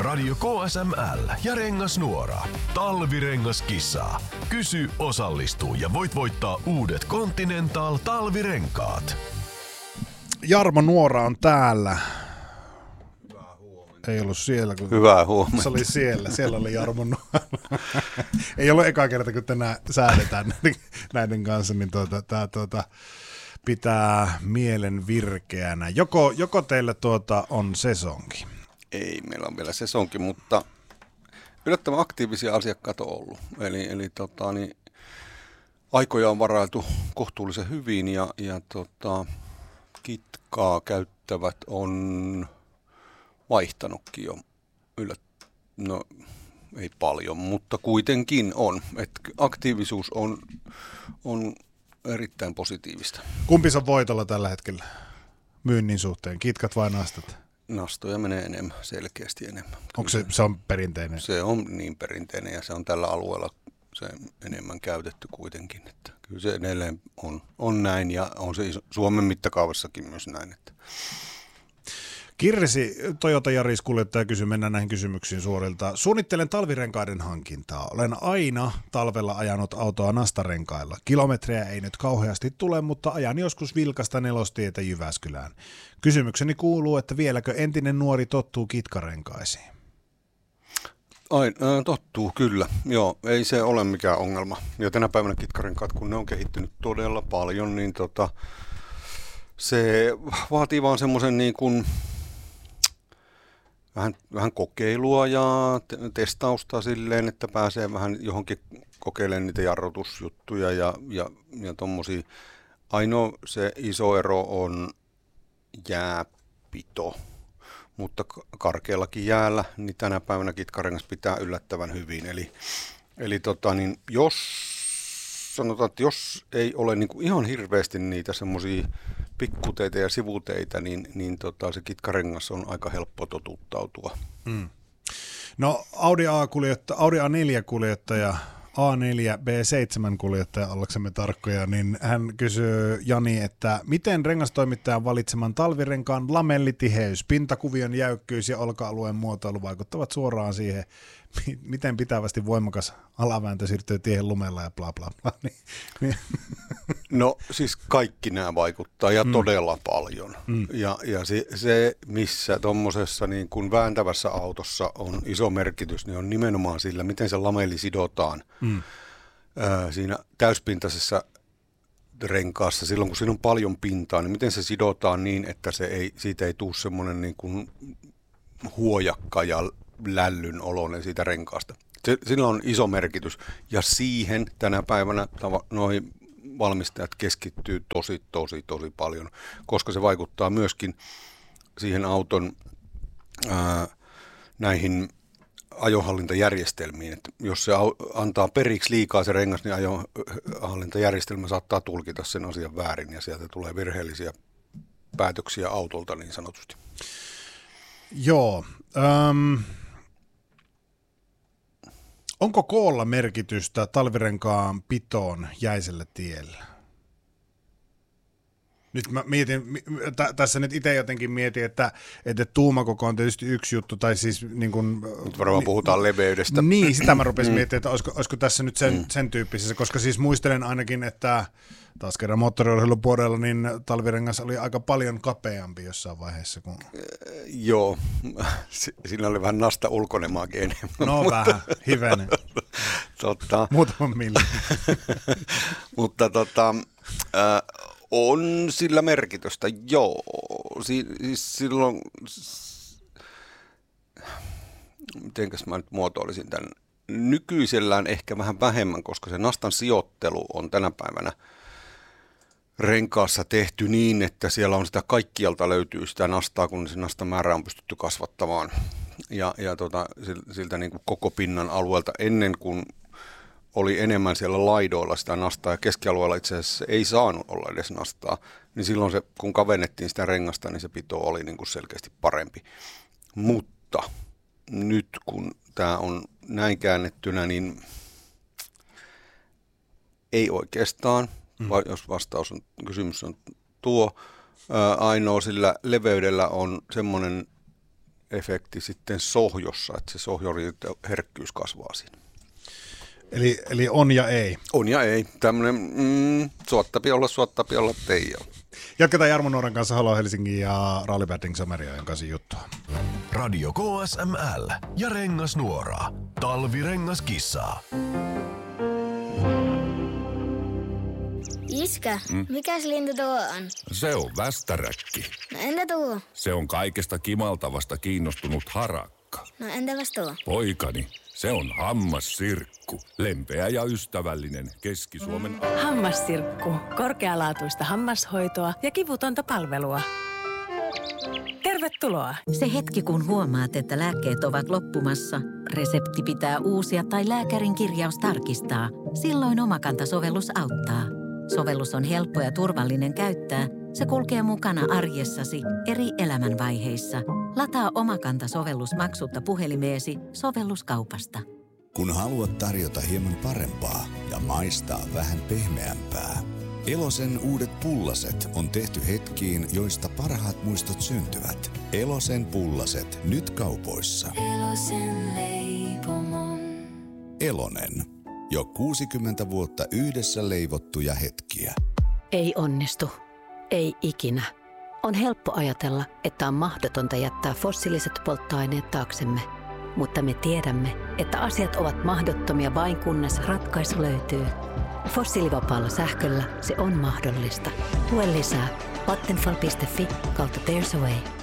Radio KSML ja Rengasnuora. Talvirengaskisa. Kysy, osallistu ja voit voittaa uudet Continental talvirenkaat. Jarmo Nuora on täällä. Ei ollut siellä. Kun hyvää huomenta. Se oli siellä oli Jarmo Nuora. Ei ollut eka kerta, kun tänään säädetään näiden kanssa, niin tämä pitää mielen virkeänä. Joko teillä on sesonki? Ei, meillä on vielä sesonki, mutta yllättävän aktiivisia asiakkaita on ollut. Eli aikoja on varailtu kohtuullisen hyvin ja kitkaa käyttävät on vaihtanutkin jo no ei paljon, mutta kuitenkin on. Et aktiivisuus on erittäin positiivista. Kumpi on voitolla tällä hetkellä myynnin suhteen? Kitkat vai nastat? Nastoja menee enemmän, selkeästi enemmän. Onko se on perinteinen? Se on niin perinteinen ja se on tällä alueella se enemmän käytetty kuitenkin. Että kyllä se edelleen on näin ja on se Suomen mittakaavassakin myös näin. Että. Kirsi, Toyota Yaris-kuljettaja kysyi, mennään näihin kysymyksiin suorilta. Suunnittelen talvirenkaiden hankintaa. Olen aina talvella ajanut autoa nastarenkailla. Kilometrejä ei nyt kauheasti tule, mutta ajan joskus vilkasta Nelostietä Jyväskylään. Kysymykseni kuuluu, että vieläkö entinen nuori tottuu kitkarenkaisiin? Tottuu, kyllä. Joo, ei se ole mikään ongelma. Ja tänä päivänä kitkarenkaat, kun ne on kehittynyt todella paljon, niin se vaatii vaan semmoisen niin kuin vähän kokeilua ja testausta silleen, että pääsee vähän johonkin kokeilemaan niitä jarrutusjuttuja ja tommosia. Ainoa se iso ero on jääpito, mutta karkeallakin jäällä, niin tänä päivänä kitkarengas pitää yllättävän hyvin. Eli jos sanotaan, että jos ei ole niin kuin ihan hirveästi niitä semmoisia pikkuteitä ja sivuteitä, niin se kitkarengas on aika helppo totuttautua. Mm. No Audi A4-kuljettaja, A4 B7-kuljettaja, ollaksemme tarkkoja, niin hän kysyy Jani, että miten rengastoimittajan valitseman talvirenkaan lamellitiheys, pintakuvion jäykkyys ja olka-alueen muotoilu vaikuttavat suoraan siihen, miten pitävästi voimakas alavääntö siirtyy tiehen lumella ja bla bla bla. No siis kaikki nämä vaikuttaa ja todella paljon. Ja se missä tuommoisessa niin kuin vääntävässä autossa on iso merkitys, niin on nimenomaan sillä, miten se lamelli sidotaan siinä täyspintaisessa renkaassa. Silloin kun siinä on paljon pintaa, niin miten se sidotaan niin, että siitä ei tule semmoinen niin kuin huojakka ja lällyn oloinen siitä renkaasta. Sillä on iso merkitys ja siihen tänä päivänä noi valmistajat keskittyy tosi paljon, koska se vaikuttaa myöskin siihen auton näihin ajohallintajärjestelmiin. Että jos se antaa periksi liikaa se rengas, niin ajohallintajärjestelmä saattaa tulkita sen asian väärin ja sieltä tulee virheellisiä päätöksiä autolta niin sanotusti. Joo. Onko koolla merkitystä talvirenkaan pitoon jäisellä tiellä? Nyt mä mietin, tässä nyt itse jotenkin mietin, että tuumakoko on tietysti yksi juttu, tai siis niin kuin... Nyt varmaan puhutaan leveydestä. Niin, sitä mä rupesin miettimään, että olisiko tässä nyt sen tyyppisessä, koska siis muistelen ainakin, että taas kerran moottoriurheilupuolella, niin talvirengas oli aika paljon kapeampi jossain vaiheessa. Kun... Joo, siinä oli vähän nasta ulkonemaakin enemmän. No vähän, hivenen. Muutaman millin. Mutta on sillä merkitystä, joo. Siis silloin, mitenkäs mä nyt muotoilisin tämän, nykyisellään ehkä vähän vähemmän, koska se nastan sijoittelu on tänä päivänä renkaassa tehty niin, että siellä on sitä kaikkialta löytyy sitä nastaa, kun se nastan määrä on pystytty kasvattamaan. Ja siltä niin kuin koko pinnan alueelta ennen kuin oli enemmän siellä laidoilla sitä nastaa ja keskialueella itse asiassa ei saanut olla edes nastaa, niin silloin se, kun kavennettiin sitä rengasta, niin se pito oli niin kuin selkeästi parempi. Mutta nyt kun tämä on näin käännettynä, niin ei oikeastaan, jos kysymys on tuo, ainoa sillä leveydellä on semmoinen efekti sitten sohjossa, että se sohjoriitoherkkyys kasvaa siinä. Eli on ja ei. On ja ei. Tämmöinen suottapi olla, ei ole. Jatketaan Jarmo Nuoran kanssa Halo Helsingin ja Rally Batting Samerioiden kanssa juttua. Radio KSML ja Rengasnuora. Talvirengaskissa. Iskä, mikäs lintu tuo on? Se on västäräkki. No entä tuo? Se on kaikesta kimaltavasta kiinnostunut harakka. No entäpäs tuo? Poikani, se on hammassirkku. Lempeä ja ystävällinen Keski-Suomen... Hammassirkku. Korkealaatuista hammashoitoa ja kivutonta palvelua. Tervetuloa! Se hetki, kun huomaat, että lääkkeet ovat loppumassa, resepti pitää uusia tai lääkärin kirjaus tarkistaa. Silloin Omakanta-sovellus auttaa. Sovellus on helppo ja turvallinen käyttää. Se kulkee mukana arjessasi eri elämänvaiheissa. Lataa Omakanta-sovellus maksutta puhelimeesi sovelluskaupasta. Kun haluat tarjota hieman parempaa ja maistaa vähän pehmeämpää, Elosen uudet pullaset on tehty hetkiin, joista parhaat muistot syntyvät. Elosen pullaset nyt kaupoissa. Elosen leipomon. Elonen. Jo 60 vuotta yhdessä leivottuja hetkiä. Ei onnistu. Ei ikinä. On helppo ajatella, että on mahdotonta jättää fossiiliset polttoaineet taaksemme. Mutta me tiedämme, että asiat ovat mahdottomia vain kunnes ratkaisu löytyy. Fossiilivapaalla sähköllä se on mahdollista. Tue lisää. Vattenfall.fi/There's a way.